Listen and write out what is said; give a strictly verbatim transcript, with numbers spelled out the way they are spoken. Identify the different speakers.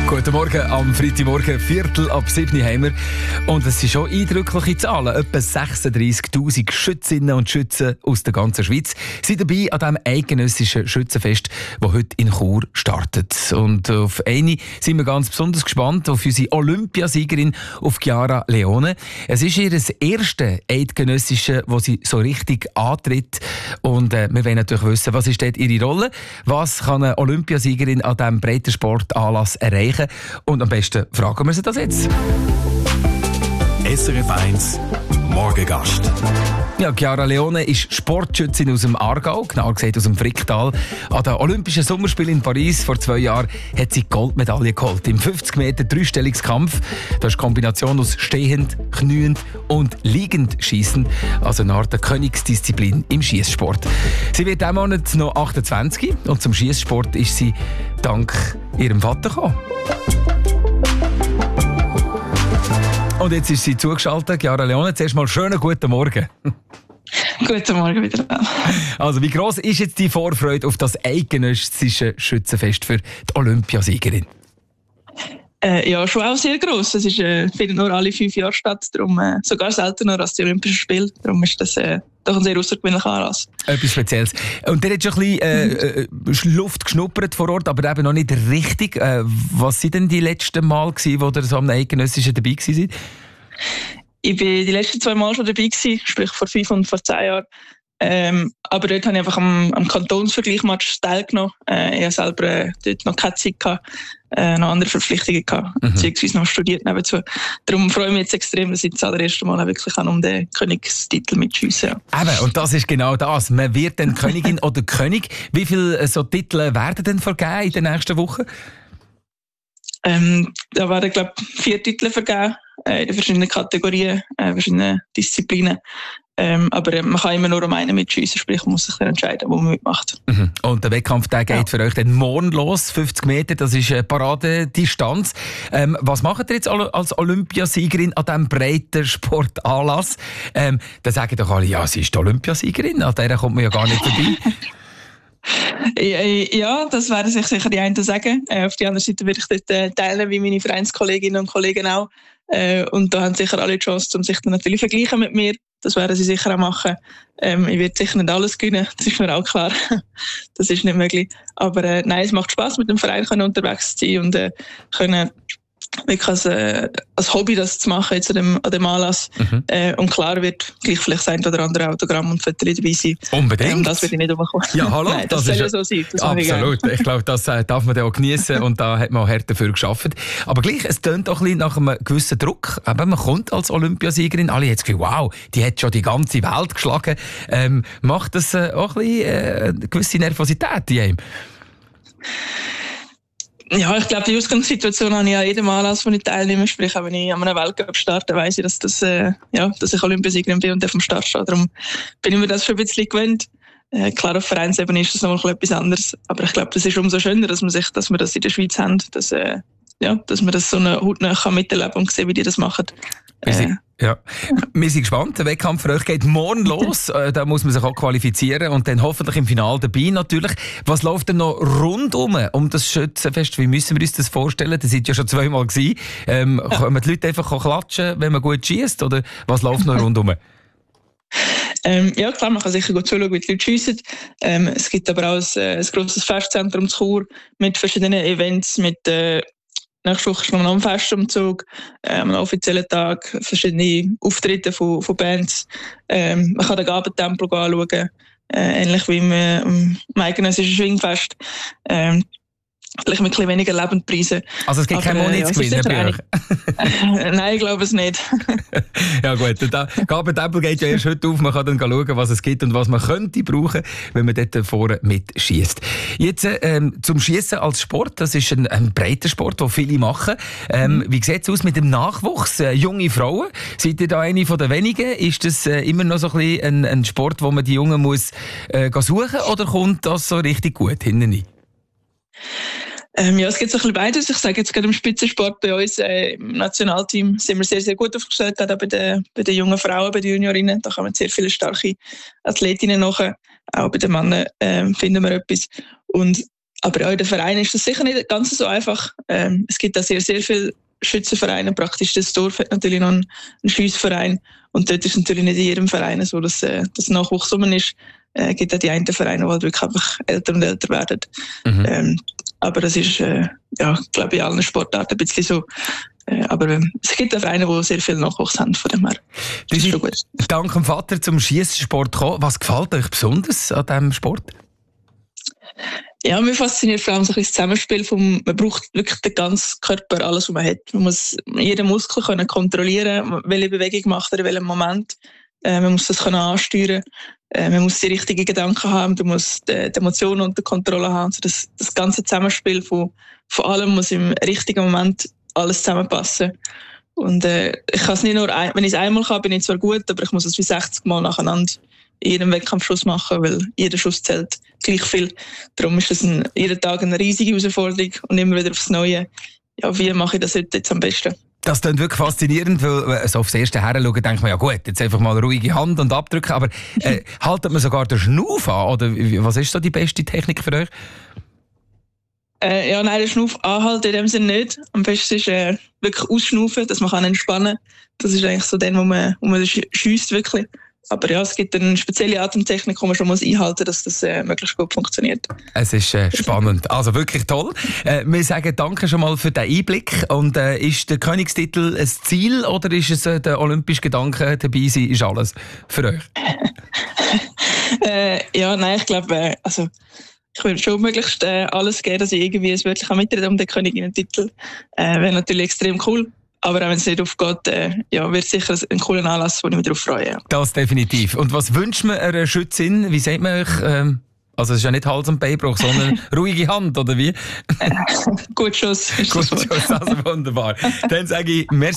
Speaker 1: Guten Morgen, am Freitagmorgen, Viertel ab sieben haben wir. Und es sind schon eindrückliche Zahlen. Etwa sechsunddreissigtausend Schützinnen und Schützen aus der ganzen Schweiz sind dabei an diesem eidgenössischen Schützenfest, das heute in Chur startet. Und auf eine sind wir ganz besonders gespannt, auf unsere Olympiasiegerin, auf Chiara Leone. Es ist ihr das erste eidgenössische, wo sie so richtig antritt. Und äh, wir wollen natürlich wissen, was ist dort ihre Rolle? Was kann eine Olympiasiegerin an diesem Breitensportanlass erreichen? Und am besten fragen wir sie das jetzt.
Speaker 2: S R F eins Morgengast.
Speaker 1: Ja, Chiara Leone ist Sportschützin aus dem Aargau, genauer gesagt aus dem Fricktal. An den Olympischen Sommerspielen in Paris vor zwei Jahren hat sie die Goldmedaille geholt. Im fünfzig Meter Dreistellungskampf. Das ist die Kombination aus stehend, kniend und liegend schießen. Also eine Art Königsdisziplin im Schiesssport. Sie wird diesen Monat noch achtundzwanzig und zum Schiesssport ist sie dank ihrem Vater gekommen. Und jetzt ist sie zugeschaltet, Chiara Leone. Zuerst mal schönen guten Morgen.
Speaker 3: Guten Morgen wieder.
Speaker 1: Also, wie gross ist jetzt die Vorfreude auf das eidgenössische Schützenfest für die Olympiasiegerin?
Speaker 3: Äh, ja, schon auch sehr gross. Es ist, äh, findet nur alle fünf Jahre statt, darum, äh, sogar seltener als die Olympischen Spiele. Darum ist das äh, doch ein sehr außergewöhnlicher Anlass.
Speaker 1: Etwas Spezielles. Und der hat schon ein bisschen äh, Luft geschnuppert vor Ort, aber eben noch nicht richtig. Äh, was waren denn die letzten Mal, gewesen, wo ihr so am eidgenössischen dabei gewesen seid?
Speaker 3: Ich war die letzten zwei Mal schon dabei gewesen, sprich vor fünf und vor zehn Jahren. Ähm, aber dort habe ich einfach am, am Kantonsvergleichmatch teilgenommen. Äh, ich habe selber äh, dort noch keine Zeit gehabt, äh, noch andere Verpflichtungen gehabt, mhm. beziehungsweise noch studiert nebenzu. Darum freue ich mich jetzt extrem, dass ich das allererste Mal wirklich um den Königstitel mitschiessen kann.
Speaker 1: Eben, und das ist genau das. Man wird dann Königin oder König. Wie viele so Titel werden denn vergeben in den nächsten Wochen?
Speaker 3: Ähm, da werden, glaube ich, vier Titel vergeben, äh, in den verschiedenen Kategorien, äh, verschiedenen Disziplinen. Ähm, aber äh, man kann immer nur um einen mitschiessen, sprich man muss sich dann entscheiden, wo man mitmacht. Mhm.
Speaker 1: Und der Wettkampf der geht ja für euch dann morgen los, fünfzig Meter, das ist eine Paradedistanz. Ähm, was macht ihr jetzt als Olympiasiegerin an diesem breiten Sportanlass? Ähm, da sagen doch alle, ja, sie ist die Olympiasiegerin, an der kommt man ja gar nicht vorbei.
Speaker 3: Ja, das werden sich sicher die einen sagen. Äh, auf der anderen Seite würde ich dort äh, teilen, wie meine Vereinskolleginnen und Kollegen auch. Äh, und da haben sicher alle die Chance, um sich dann natürlich zu vergleichen mit mir. Das werden sie sicher auch machen. Ähm, ich werde sicher nicht alles gewinnen, das ist mir auch klar. Das ist nicht möglich. Aber äh, nein, es macht Spass, mit dem Verein können unterwegs zu sein und äh, können wirklich als, äh, als Hobby das zu machen jetzt an dem, an dem Anlass. Mhm. Äh, und klar wird gleich vielleicht ein oder andere Autogramm und Fotos dabei sein.
Speaker 1: Unbedingt.
Speaker 3: Ähm, das wird ich nicht umkommen.
Speaker 1: Ja, hallo.
Speaker 3: Nein, das, das soll ja so sein. Das
Speaker 1: absolut. Ich, ich glaube, das äh, darf man dann auch genießen und da hat man auch hart dafür gearbeitet. Aber gleich, es tönt auch ein bisschen nach einem gewissen Druck. Aber man kommt als Olympiasiegerin, alle haben das Gefühl, wow, die hat schon die ganze Welt geschlagen. Ähm, macht das äh, auch ein bisschen äh, eine gewisse Nervosität in einem?
Speaker 3: Ja, ich glaube, die Ausgangssituation habe ich an jedem Anlass, wo ich teilnehme. Sprich, wenn ich an einem Weltcup starte, weiss ich, dass, das, äh, ja, dass ich Olympiasiegerin bin und auf dem Start stehe. Darum bin ich mir das schon ein bisschen gewöhnt. Äh, klar, auf Vereinsebene ist das noch mal etwas anderes. Aber ich glaube, das ist umso schöner, dass, man sich, dass wir das in der Schweiz haben. Dass, äh, ja, dass man das so eine hautnah miterleben kann und sehen, wie die das machen.
Speaker 1: Äh, ja. Wir sind gespannt. Der Wettkampf für euch geht morgen los. Da muss man sich auch qualifizieren und dann hoffentlich im Finale dabei natürlich. Was läuft denn noch rundum um das Schützenfest? Wie müssen wir uns das vorstellen? Das seid ja schon zweimal gewesen. Ähm, ja. Können die Leute einfach klatschen, wenn man gut schießt? Oder was läuft noch rundum?
Speaker 3: Ähm, ja, klar, man kann sicher gut zuschauen, wie die Leute schiessen. Ähm, es gibt aber auch ein, ein grosses Festzentrum zu Chur mit verschiedenen Events, mit äh, nächste Woche ist noch ein Festumzug, äh, am offiziellen Tag, verschiedene Auftritte von, von Bands. Ähm, man kann den Gabentempel anschauen, äh, ähnlich wie im, äh, im eidgenössischen Schwingfest. Ähm, Vielleicht mit ein bisschen weniger Lebendpreisen.
Speaker 1: Also es gibt keine Money zu gewinnen bei euch?
Speaker 3: Nein, ich glaube es nicht.
Speaker 1: Ja gut, der Gabentempel geht ja erst heute auf. Man kann dann schauen, was es gibt und was man könnte brauchen, wenn man dort vorne mitschießt. Jetzt ähm, zum Schießen als Sport. Das ist ein, ein breiter Sport, den viele machen. Ähm, wie sieht es aus mit dem Nachwuchs? Äh, junge Frauen, seid ihr da eine von den wenigen? Ist das äh, immer noch so ein, bisschen ein, ein Sport, wo man die Jungen muss äh, suchen oder kommt das so richtig gut hinten rein?
Speaker 3: Ähm, ja, es gibt so ein bisschen beides. Ich sage jetzt gerade im Spitzensport bei uns äh, im Nationalteam sind wir sehr, sehr gut aufgestellt, gerade auch bei den, bei den jungen Frauen, bei den Juniorinnen. Da kommen sehr viele starke Athletinnen nach. Auch bei den Männern äh, finden wir etwas. Und aber auch in den Vereinen ist das sicher nicht ganz so einfach. Ähm, es gibt da sehr, sehr viele Schützenvereine. Praktisch das Dorf hat natürlich noch einen, einen Schiessverein. Und dort ist es natürlich nicht in jedem Verein so, dass äh, das Nachwuchs rum ist. Es äh, gibt auch die einen Vereine, die halt wirklich einfach älter und älter werden. Mhm. Ähm, aber das ist, äh, ja, glaube ich, in allen Sportarten ein bisschen so. Äh, aber äh, es gibt auch Vereine, die sehr viel Nachwuchs haben, von dem her.
Speaker 1: Das ist schon gut. Dank dem Vater zum Schiesssport gekommen. Was gefällt euch besonders an diesem Sport?
Speaker 3: Ja, mir fasziniert vor allem so ein das Zusammenspiel vom, man braucht wirklich den ganzen Körper, alles, was man hat. Man muss jeden Muskel können kontrollieren, welche Bewegung macht er in welchem Moment. Äh, man muss das können ansteuern. Äh, man muss die richtigen Gedanken haben, man muss die, die Emotionen unter Kontrolle haben. Also das, das ganze Zusammenspiel von, von allem muss im richtigen Moment alles zusammenpassen. Und äh, ich kann es nicht nur, ein, wenn ich es einmal kann, bin ich zwar gut, aber ich muss es wie sechzig Mal nacheinander in jedem Wettkampfschuss machen, weil jeder Schuss zählt gleich viel. Darum ist das ein, jeden Tag eine riesige Herausforderung und immer wieder aufs Neue. Ja, wie mache ich das heute jetzt am besten?
Speaker 1: Das klingt wirklich faszinierend, weil so aufs erste Heranschauen denkt man, ja gut, jetzt einfach mal ruhige Hand und abdrücken, aber äh, haltet man sogar den Schnuff an? Oder was ist so die beste Technik für euch?
Speaker 3: Äh, ja, nein, den Schnuff anhalten in dem Sinne nicht. Am besten ist äh, wirklich ausschnaufen, dass man kann entspannen kann. Das ist eigentlich so der, wo man, wo man schiesst wirklich. Aber ja, es gibt eine spezielle Atemtechnik, die man schon einhalten muss, dass das äh, möglichst gut funktioniert.
Speaker 1: Es ist äh, spannend. Also wirklich toll. Äh, wir sagen danke schon mal für den Einblick. Und äh, ist der Königstitel ein Ziel oder ist es äh, der olympische Gedanke, dabei sein, ist alles für euch?
Speaker 3: äh, ja, nein, ich glaube, äh, also ich würde schon möglichst äh, alles geben, dass ich irgendwie es wirklich mitreden um den Königinnen-Titel. Äh, wäre natürlich extrem cool. Aber auch wenn es nicht aufgeht, äh, ja, wird es sicher ein cooler Anlass, wo ich mich darauf freue. Ja.
Speaker 1: Das definitiv. Und was wünscht man einer Schützin? Wie sagt man euch? Ähm, also es ist ja nicht Hals- und Beinbruch, sondern ruhige Hand, oder wie?
Speaker 3: Gut Schuss.
Speaker 1: Gut Schuss, also wunderbar. Dann sage ich merci.